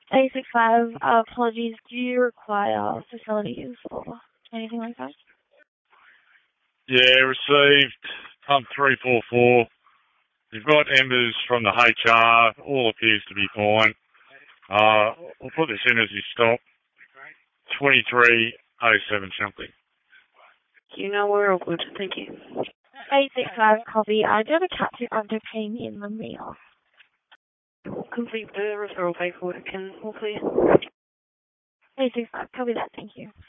A65, apologies, do you require facilities or anything like that? Yeah, received pump 344. You've got embers from the HR. All appears to be fine. We'll put this in as you stop. 2307 something. You know we're all good. Thank you. A65, copy. I do have a cat to underpay me in the meal. Complete the referral paperwork and we'll clear. A65, copy that, thank you.